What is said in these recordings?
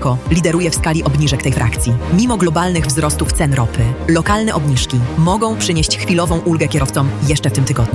Arco lideruje w skali obniżek tej frakcji. Mimo globalnych wzrostów cen ropy, lokalne obniżki mogą przynieść chwilową ulgę kierowcom jeszcze w tym tygodniu.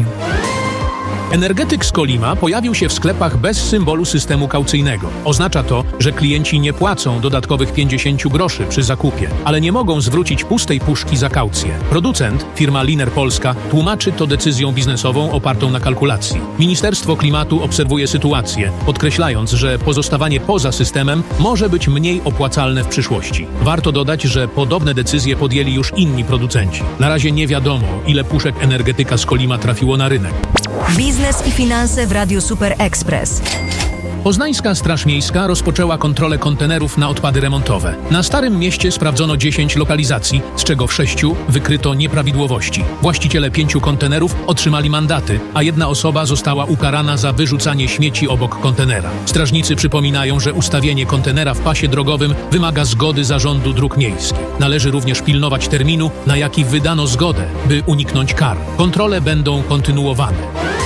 Energetyk z Kolima pojawił się w sklepach bez symbolu systemu kaucyjnego. Oznacza to, że klienci nie płacą dodatkowych 50 groszy przy zakupie, ale nie mogą zwrócić pustej puszki za kaucję. Producent, firma Liner Polska, tłumaczy to decyzją biznesową opartą na kalkulacji. Ministerstwo Klimatu obserwuje sytuację, podkreślając, że pozostawanie poza systemem może być mniej opłacalne w przyszłości. Warto dodać, że podobne decyzje podjęli już inni producenci. Na razie nie wiadomo, ile puszek energetyka z Kolima trafiło na rynek. Biznes i finanse w Radiu Super Express. Poznańska Straż Miejska rozpoczęła kontrolę kontenerów na odpady remontowe. Na Starym Mieście sprawdzono 10 lokalizacji, z czego w 6 wykryto nieprawidłowości. Właściciele 5 kontenerów otrzymali mandaty, a jedna osoba została ukarana za wyrzucanie śmieci obok kontenera. Strażnicy przypominają, że ustawienie kontenera w pasie drogowym wymaga zgody Zarządu Dróg Miejskich. Należy również pilnować terminu, na jaki wydano zgodę, by uniknąć kar. Kontrole będą kontynuowane.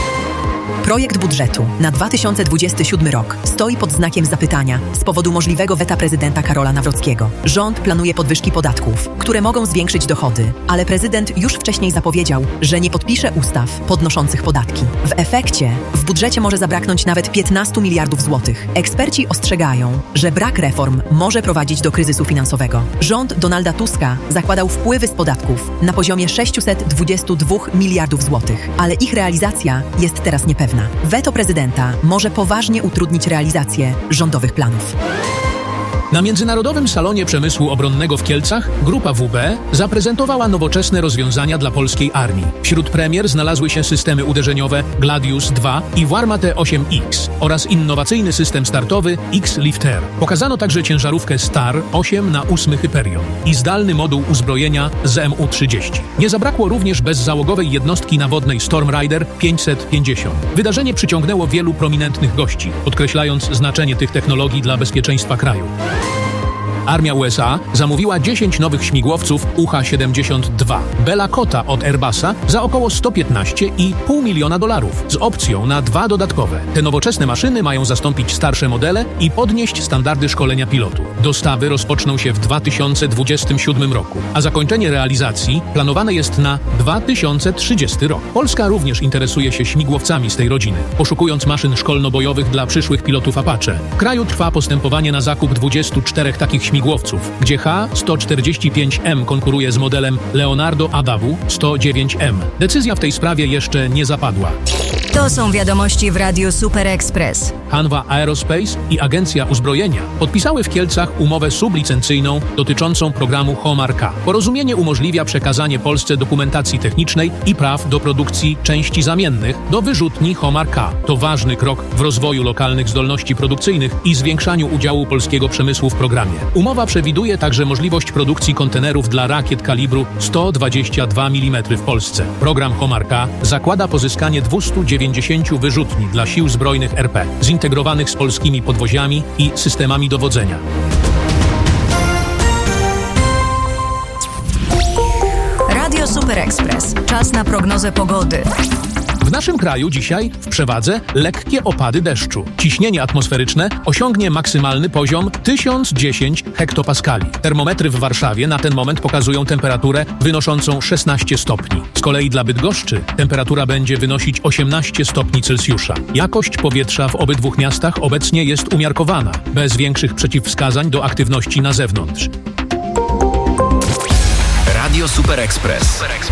Projekt budżetu na 2027 rok stoi pod znakiem zapytania z powodu możliwego weta prezydenta Karola Nawrockiego. Rząd planuje podwyżki podatków, które mogą zwiększyć dochody, ale prezydent już wcześniej zapowiedział, że nie podpisze ustaw podnoszących podatki. W efekcie w budżecie może zabraknąć nawet 15 miliardów złotych. Eksperci ostrzegają, że brak reform może prowadzić do kryzysu finansowego. Rząd Donalda Tuska zakładał wpływy z podatków na poziomie 622 miliardów złotych, ale ich realizacja jest teraz niepewna. Weto prezydenta może poważnie utrudnić realizację rządowych planów. Na Międzynarodowym Salonie Przemysłu Obronnego w Kielcach grupa WB zaprezentowała nowoczesne rozwiązania dla polskiej armii. Wśród premier znalazły się systemy uderzeniowe Gladius 2 i Warma T-8X oraz innowacyjny system startowy X-Lifter. Pokazano także ciężarówkę Star 8 na 8 Hyperion i zdalny moduł uzbrojenia ZMU-30. Nie zabrakło również bezzałogowej jednostki nawodnej Storm Rider 550. Wydarzenie przyciągnęło wielu prominentnych gości, podkreślając znaczenie tych technologii dla bezpieczeństwa kraju. Armia USA zamówiła 10 nowych śmigłowców UH-72 Bella Cota od Airbusa za około $115,5 miliona z opcją na 2 dodatkowe. Te nowoczesne maszyny mają zastąpić starsze modele i podnieść standardy szkolenia pilotów. Dostawy rozpoczną się w 2027 roku, a zakończenie realizacji planowane jest na 2030 rok. Polska również interesuje się śmigłowcami z tej rodziny, poszukując maszyn szkolno-bojowych dla przyszłych pilotów Apache. W kraju trwa postępowanie na zakup 24 takich śmigłowców, gdzie H-145M konkuruje z modelem Leonardo AW 109M. Decyzja w tej sprawie jeszcze nie zapadła. To są wiadomości w Radiu Super Express. Hanwha Aerospace i Agencja Uzbrojenia podpisały w Kielcach umowę sublicencyjną dotyczącą programu Homar K. Porozumienie umożliwia przekazanie Polsce dokumentacji technicznej i praw do produkcji części zamiennych do wyrzutni Homar K. To ważny krok w rozwoju lokalnych zdolności produkcyjnych i zwiększaniu udziału polskiego przemysłu w programie. Umowa przewiduje także możliwość produkcji kontenerów dla rakiet kalibru 122 mm w Polsce. Program Homar K zakłada pozyskanie 290 wyrzutni dla sił zbrojnych RP, zintegrowanych z polskimi podwoziami i systemami dowodzenia. Radio Super Express. Czas na prognozę pogody. W naszym kraju dzisiaj w przewadze lekkie opady deszczu. Ciśnienie atmosferyczne osiągnie maksymalny poziom 1010 hektopaskali. Termometry w Warszawie na ten moment pokazują temperaturę wynoszącą 16 stopni. Z kolei dla Bydgoszczy temperatura będzie wynosić 18 stopni Celsjusza. Jakość powietrza w obydwu miastach obecnie jest umiarkowana, bez większych przeciwwskazań do aktywności na zewnątrz. Radio Super Express.